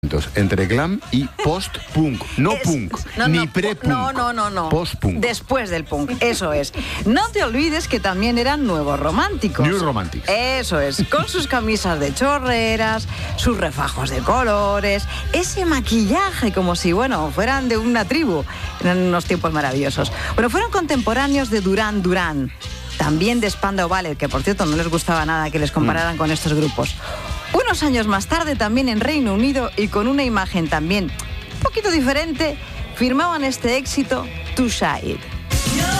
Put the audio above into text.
entre glam y post-punk. No punk, ni pre-punk. No. Post-punk. Después del punk, eso es. No te olvides que también eran nuevos románticos. New Romantics. Eso es, con sus camisas de chorreras, sus refajos de colores, ese maquillaje como si, fueran de una tribu. Eran unos tiempos maravillosos. Fueron contemporáneos de Duran Duran, también de Spandau Ballet, que por cierto no les gustaba nada que les compararan con estos grupos. Unos años más tarde, también en Reino Unido y con una imagen también un poquito diferente, firmaban este éxito, Too Shy.